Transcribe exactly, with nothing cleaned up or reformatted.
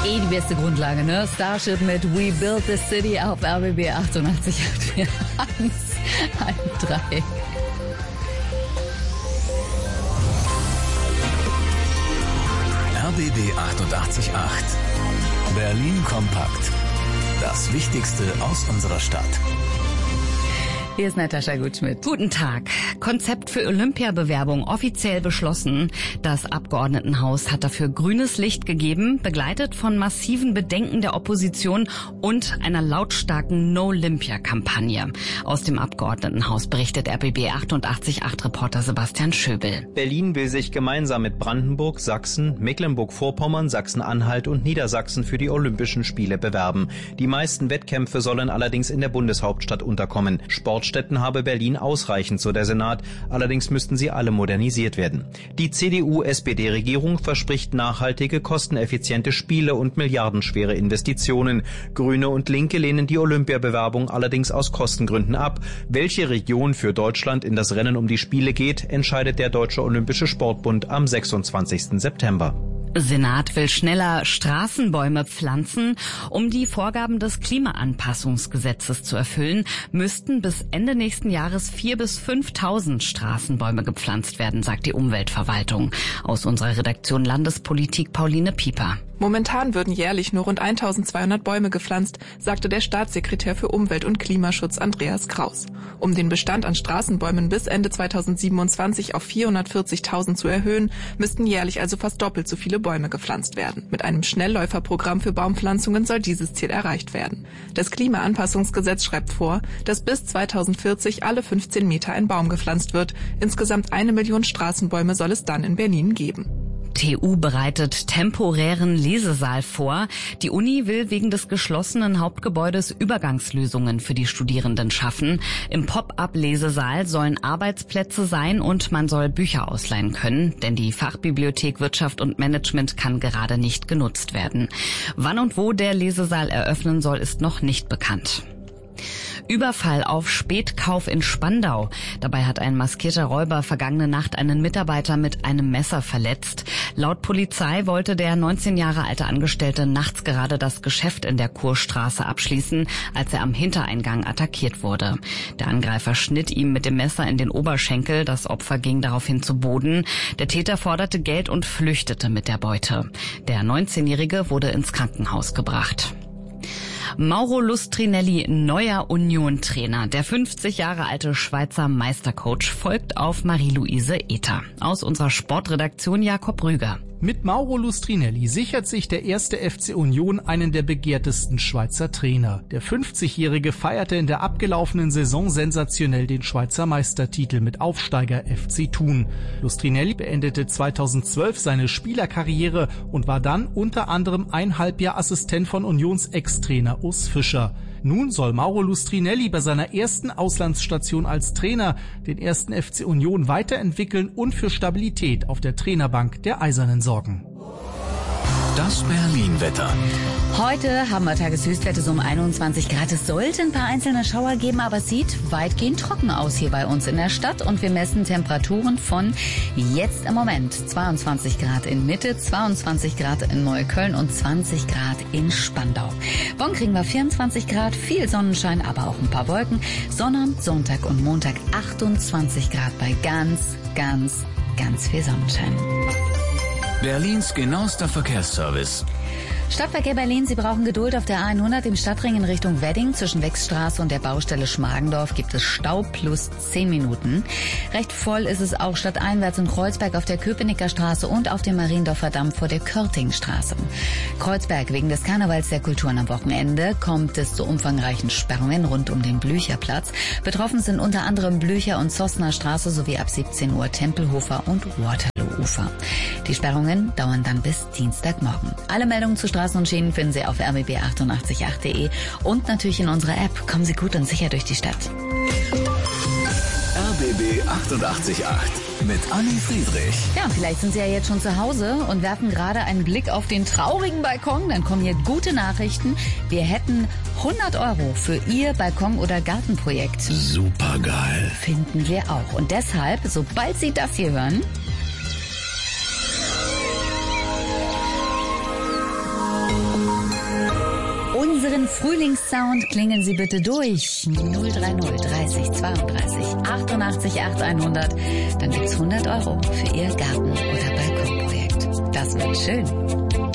Eh die beste Grundlage, ne? Starship mit We Build the City auf R B B achtundachtzig Komma acht. eins, eins, drei. R B B achtundachtzig Komma acht. Berlin kompakt. Das Wichtigste aus unserer Stadt. Hier ist Natascha Gutschmidt. Guten Tag. Konzept für Olympiabewerbung offiziell beschlossen. Das Abgeordnetenhaus hat dafür grünes Licht gegeben, begleitet von massiven Bedenken der Opposition und einer lautstarken No-Olympia-Kampagne. Aus dem Abgeordnetenhaus berichtet R B B achtundachtzig Komma acht Reporter Sebastian Schöbel. Berlin will sich gemeinsam mit Brandenburg, Sachsen, Mecklenburg-Vorpommern, Sachsen-Anhalt und Niedersachsen für die Olympischen Spiele bewerben. Die meisten Wettkämpfe sollen allerdings in der Bundeshauptstadt unterkommen. Sport Städten habe Berlin ausreichend, so der Senat. Allerdings müssten sie alle modernisiert werden. Die C D U-S P D-Regierung verspricht nachhaltige, kosteneffiziente Spiele und milliardenschwere Investitionen. Grüne und Linke lehnen die Olympiabewerbung allerdings aus Kostengründen ab. Welche Region für Deutschland in das Rennen um die Spiele geht, entscheidet der Deutsche Olympische Sportbund am sechsundzwanzigsten September. Senat will schneller Straßenbäume pflanzen. Um die Vorgaben des Klimaanpassungsgesetzes zu erfüllen, müssten bis Ende nächsten Jahres viertausend bis fünftausend Straßenbäume gepflanzt werden, sagt die Umweltverwaltung. Aus unserer Redaktion Landespolitik Pauline Pieper. Momentan würden jährlich nur rund eintausendzweihundert Bäume gepflanzt, sagte der Staatssekretär für Umwelt- und Klimaschutz Andreas Kraus. Um den Bestand an Straßenbäumen bis Ende zweitausendsiebenundzwanzig auf vierhundertvierzigtausend zu erhöhen, müssten jährlich also fast doppelt so viele Bäume gepflanzt werden. Mit einem Schnellläuferprogramm für Baumpflanzungen soll dieses Ziel erreicht werden. Das Klimaanpassungsgesetz schreibt vor, dass bis zweitausendvierzig alle fünfzehn Meter ein Baum gepflanzt wird. Insgesamt eine Million Straßenbäume soll es dann in Berlin geben. T U bereitet temporären Lesesaal vor. Die Uni will wegen des geschlossenen Hauptgebäudes Übergangslösungen für die Studierenden schaffen. Im Pop-up-Lesesaal sollen Arbeitsplätze sein und man soll Bücher ausleihen können, denn die Fachbibliothek Wirtschaft und Management kann gerade nicht genutzt werden. Wann und wo der Lesesaal eröffnen soll, ist noch nicht bekannt. Überfall auf Spätkauf in Spandau. Dabei hat ein maskierter Räuber vergangene Nacht einen Mitarbeiter mit einem Messer verletzt. Laut Polizei wollte der neunzehn Jahre alte Angestellte nachts gerade das Geschäft in der Kurstraße abschließen, als er am Hintereingang attackiert wurde. Der Angreifer schnitt ihm mit dem Messer in den Oberschenkel. Das Opfer ging daraufhin zu Boden. Der Täter forderte Geld und flüchtete mit der Beute. Der neunzehnjährige wurde ins Krankenhaus gebracht. Mauro Lustrinelli, neuer Union-Trainer. Der fünfzig Jahre alte Schweizer Meistercoach folgt auf Marie-Louise Ether. Aus unserer Sportredaktion Jakob Rüger. Mit Mauro Lustrinelli sichert sich der erste F C Union einen der begehrtesten Schweizer Trainer. Der fünfzigjährige feierte in der abgelaufenen Saison sensationell den Schweizer Meistertitel mit Aufsteiger F C Thun. Lustrinelli beendete zweitausendzwölf seine Spielerkarriere und war dann unter anderem ein Halbjahr Assistent von Unions Ex-Trainer Urs Fischer. Nun soll Mauro Lustrinelli bei seiner ersten Auslandsstation als Trainer den ersten F C Union weiterentwickeln und für Stabilität auf der Trainerbank der Eisernen sorgen. Das Berlin-Wetter. Heute haben wir Tageshöchstwerte so um einundzwanzig Grad. Es sollte ein paar einzelne Schauer geben, aber es sieht weitgehend trocken aus hier bei uns in der Stadt. Und wir messen Temperaturen von jetzt im Moment zweiundzwanzig Grad in Mitte, zweiundzwanzig Grad in Neukölln und zwanzig Grad in Spandau. Morgen kriegen wir vierundzwanzig Grad, viel Sonnenschein, aber auch ein paar Wolken. Sonnabend, Sonntag und Montag achtundzwanzig Grad bei ganz, ganz, ganz viel Sonnenschein. Berlins genauester Verkehrsservice. Stadtverkehr Berlin, Sie brauchen Geduld. Auf der A hundert im Stadtring in Richtung Wedding zwischen Wechsstraße und der Baustelle Schmargendorf gibt es Stau plus zehn Minuten. Recht voll ist es auch stadteinwärts in Kreuzberg auf der Köpenicker Straße und auf dem Mariendorfer Damm vor der Körtingstraße. Kreuzberg, wegen des Karnevals der Kulturen am Wochenende kommt es zu umfangreichen Sperrungen rund um den Blücherplatz. Betroffen sind unter anderem Blücher- und Zossner Straße sowie ab siebzehn Uhr Tempelhofer und Waterloo-Ufer. Die Sperrungen dauern dann bis Dienstagmorgen. Alle Meldungen zu Straßen und Schienen finden Sie auf r b b achtundachtzig Komma acht punkt de und natürlich in unserer App. Kommen Sie gut und sicher durch die Stadt. R B B achtundachtzig Komma acht mit Anni Friedrich. Ja, vielleicht sind Sie ja jetzt schon zu Hause und werfen gerade einen Blick auf den traurigen Balkon. Dann kommen hier gute Nachrichten. Wir hätten hundert Euro für Ihr Balkon- oder Gartenprojekt. Supergeil. Finden wir auch. Und deshalb, sobald Sie das hier hören, unseren Frühlingssound klingeln Sie bitte durch. null drei null dreißig zweiunddreißig achtundachtzig acht hundert. Dann gibt's hundert Euro für Ihr Garten- oder Balkonprojekt. Das wird schön.